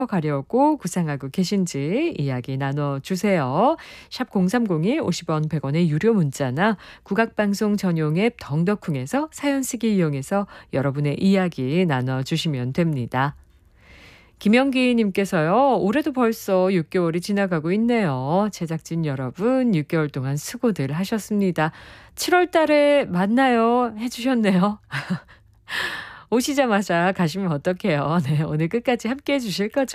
가려고 구상하고 계신지 이야기 나눠주세요. 샵 0302 50원 100원의 유료 문자나 국악방송 전용 앱 덩더쿵에서 사연 쓰기 이용해서 여러분의 이야기 나눠주시면 됩니다. 김영기 님께서요. 올해도 벌써 6개월이 지나가고 있네요. 제작진 여러분 6개월 동안 수고들 하셨습니다. 7월 달에 만나요 해주셨네요. 오시자마자 가시면 어떡해요. 네, 오늘 끝까지 함께해 주실 거죠?